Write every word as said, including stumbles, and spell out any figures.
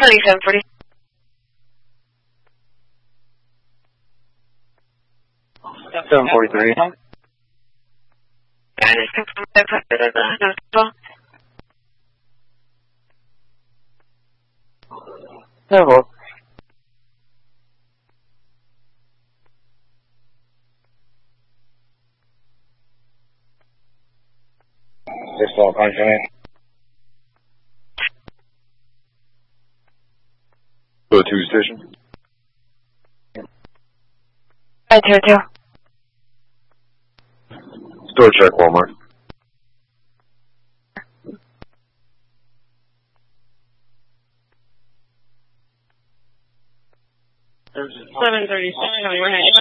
twenty-seven forty. seven forty-three. I just confirmed that I put it on as well. Hello. This all functioning. Go to station. Five two two. Store check Walmart. Seven thirty-six. We're heading.